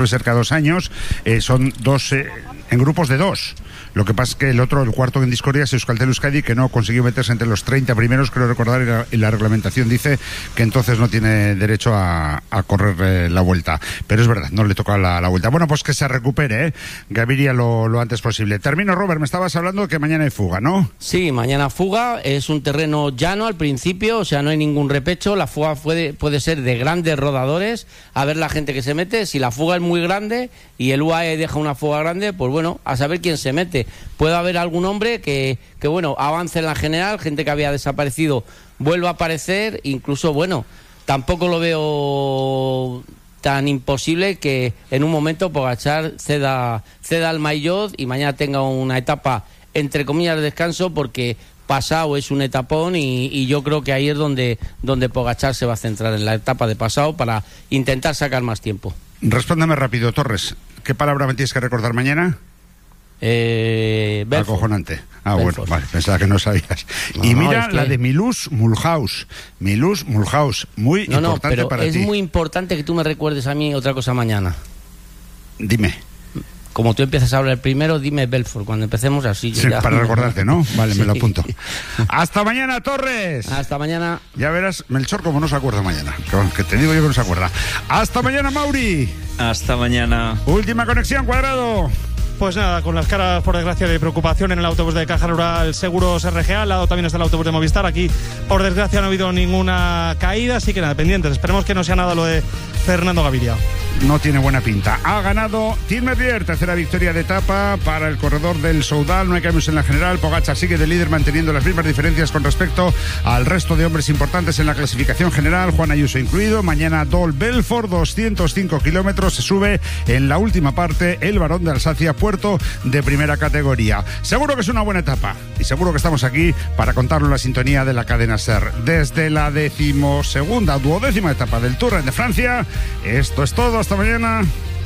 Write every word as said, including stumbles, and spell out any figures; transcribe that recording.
cerca de dos años, eh, son dos eh, en grupos de dos. Lo que pasa es que el otro, el cuarto en discordia, es Euskaltel Euskadi, que no consiguió meterse entre los treinta primeros, creo recordar, y la, y la reglamentación dice que entonces no tiene derecho a, a correr eh, la vuelta. Pero es verdad, no le toca la, la vuelta. Bueno, pues que se recupere, ¿eh? Gaviria lo, lo antes posible. Termino, Robert, me estabas hablando de que mañana hay fuga, ¿no? Sí, mañana fuga, es un terreno llano al principio, o sea, no hay ningún repecho, la fuga puede, puede ser de grandes rodadores, a ver la gente que se mete, si la fuga es muy grande y el U A E deja una fuga grande, pues bueno, a saber quién se mete. Puede haber algún hombre que, que bueno, avance en la general, gente que había desaparecido vuelva a aparecer, incluso, bueno, tampoco lo veo tan imposible que en un momento Pogačar ceda, ceda al Maillot y mañana tenga una etapa, entre comillas, de descanso, porque Passau es un etapón y, y yo creo que ahí es donde, donde Pogačar se va a centrar, en la etapa de Passau, para intentar sacar más tiempo. Respóndame rápido, Torres. ¿Qué palabra me tienes que recordar mañana? Eh, Acojonante. Ah, Belfort. Bueno, vale, pensaba que no sabías. No, y no, mira es que... la de Milous Mulhouse. Milous Mulhouse, muy no, importante no, pero para es ti. Es muy importante que tú me recuerdes a mí otra cosa mañana. Dime. Como tú empiezas a hablar primero, dime Belfort. Cuando empecemos así. Sí, ya... para recordarte, ¿no? Vale, sí. Me lo apunto. Hasta mañana, Torres. Hasta mañana. Ya verás, Melchor, como no se acuerda mañana. Que te digo yo que no se acuerda. Hasta mañana, Mauri. Hasta mañana. Última conexión, Cuadrado. Pues nada, con las caras, por desgracia, de preocupación en el autobús de Caja Rural Seguros R G A. Al lado también está el autobús de Movistar. Aquí, por desgracia, no ha habido ninguna caída, así que nada, pendientes. Esperemos que no sea nada lo de Fernando Gaviria. No tiene buena pinta. Ha ganado Tim Merlier, tercera victoria de etapa para el corredor del Soudal. No hay cambios en la general. Pogačar sigue de líder, manteniendo las mismas diferencias con respecto al resto de hombres importantes en la clasificación general, Juan Ayuso incluido. Mañana Dol Belfort, doscientos cinco kilómetros. Se sube en la última parte el Barón de Alsacia, puerto de primera categoría. Seguro que es una buena etapa y seguro que estamos aquí para contarlo en la sintonía de la cadena SER. Desde la decimosegunda, duodécima etapa del Tour de Francia. Esto es todo. Hasta mañana.